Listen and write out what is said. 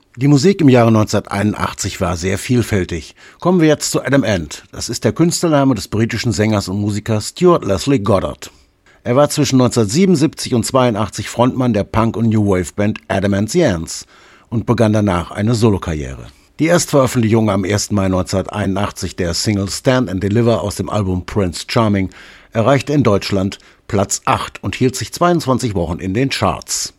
Die Musik im Jahre 1981 war sehr vielfältig. Kommen wir jetzt zu Adam Ant. Das ist der Künstlername des britischen Sängers und Musikers Stuart Leslie Goddard. Er war zwischen 1977 und 1982 Frontmann der Punk- und New Wave-Band Adam and the Ants und begann danach eine Solokarriere. Die Erstveröffentlichung am 1. Mai 1981 der Single Stand and Deliver aus dem Album Prince Charming erreichte in Deutschland Platz 8 und hielt sich 22 Wochen in den Charts.